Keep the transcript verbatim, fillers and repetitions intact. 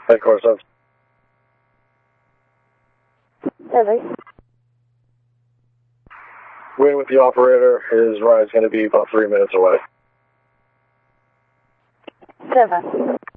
Headquarters of. Seven. Waiting with the operator. His ride's going to be about three minutes away. Seven.